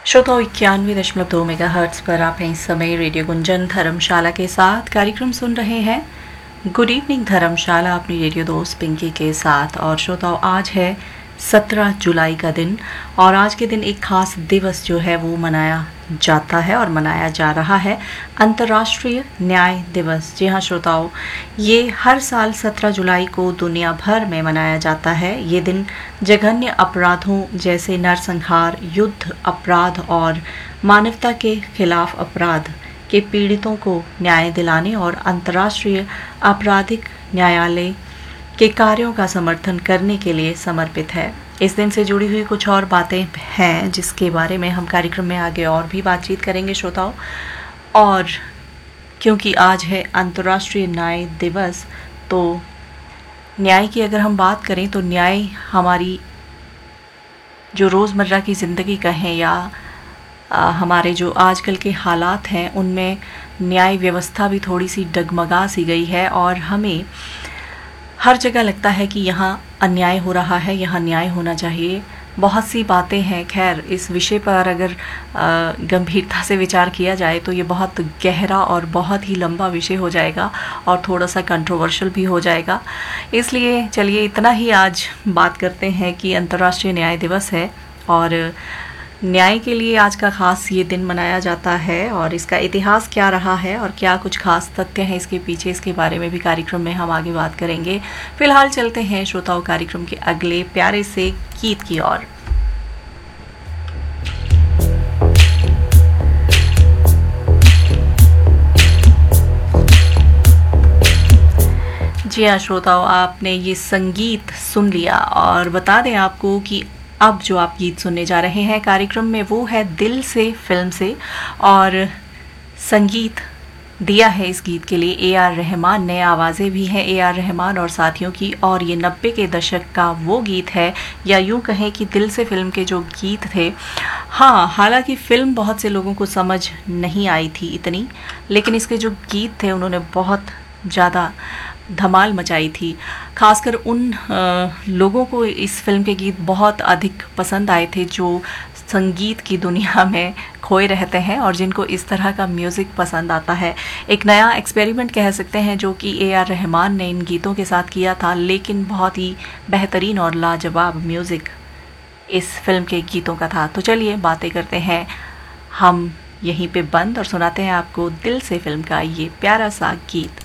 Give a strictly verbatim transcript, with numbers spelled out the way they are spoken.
श्रोताओं इक्यानवे दशमलव दो मेगा हर्ट्स पर आप हैं इस समय रेडियो गुंजन धर्मशाला के साथ कार्यक्रम सुन रहे हैं। गुड इवनिंग धर्मशाला अपनी रेडियो दोस्त पिंकी के साथ। और श्रोताओं आज है सत्रह जुलाई का दिन और आज के दिन एक खास दिवस जो है वो मनाया जाता है और मनाया जा रहा है, अंतर्राष्ट्रीय न्याय दिवस। जी हाँ श्रोताओं, ये हर साल सत्रह जुलाई को दुनिया भर में मनाया जाता है। ये दिन जघन्य अपराधों जैसे नरसंहार, युद्ध अपराध और मानवता के खिलाफ अपराध के पीड़ितों को न्याय दिलाने और अंतर्राष्ट्रीय आपराधिक न्यायालय के कार्यों का समर्थन करने के लिए समर्पित है। इस दिन से जुड़ी हुई कुछ और बातें हैं जिसके बारे में हम कार्यक्रम में आगे और भी बातचीत करेंगे श्रोताओं। और क्योंकि आज है अंतर्राष्ट्रीय न्याय दिवस, तो न्याय की अगर हम बात करें तो न्याय हमारी जो रोज़मर्रा की ज़िंदगी कहें या आ, हमारे जो आजकल के हालात हैं उनमें न्याय व्यवस्था भी थोड़ी सी डगमगा सी गई है और हमें हर जगह लगता है कि यहाँ अन्याय हो रहा है, यहाँ न्याय होना चाहिए। बहुत सी बातें हैं। खैर, इस विषय पर अगर गंभीरता से विचार किया जाए तो ये बहुत गहरा और बहुत ही लंबा विषय हो जाएगा और थोड़ा सा कंट्रोवर्शियल भी हो जाएगा। इसलिए चलिए इतना ही आज बात करते हैं कि अंतर्राष्ट्रीय न्याय दिवस है और न्याय के लिए आज का खास ये दिन मनाया जाता है और इसका इतिहास क्या रहा है और क्या कुछ खास तथ्य हैं इसके पीछे, इसके बारे में भी कार्यक्रम में हम आगे बात करेंगे। फिलहाल चलते हैं श्रोताओं कार्यक्रम के अगले प्यारे से गीत की ओर। जी हाँ श्रोताओं, आपने ये संगीत सुन लिया और बता दें आपको कि अब जो आप गीत सुनने जा रहे हैं कार्यक्रम में वो है दिल से फिल्म से और संगीत दिया है इस गीत के लिए ए आर रहमान ने। आवाज़ें भी हैं ए आर रहमान और साथियों की और ये नब्बे के दशक का वो गीत है, या यूँ कहें कि दिल से फिल्म के जो गीत थे। हाँ, हालांकि फ़िल्म बहुत से लोगों को समझ नहीं आई थी इतनी, लेकिन इसके जो गीत थे उन्होंने बहुत ज़्यादा धमाल मचाई थी। खासकर उन आ, लोगों को इस फिल्म के गीत बहुत अधिक पसंद आए थे जो संगीत की दुनिया में खोए रहते हैं और जिनको इस तरह का म्यूज़िक पसंद आता है। एक नया एक्सपेरिमेंट कह सकते हैं जो कि ए आर रहमान ने इन गीतों के साथ किया था, लेकिन बहुत ही बेहतरीन और लाजवाब म्यूज़िक इस फिल्म के गीतों का था। तो चलिए बातें करते हैं हम यहीं पे बंद और सुनाते हैं आपको दिल से फिल्म का ये प्यारा सा गीत।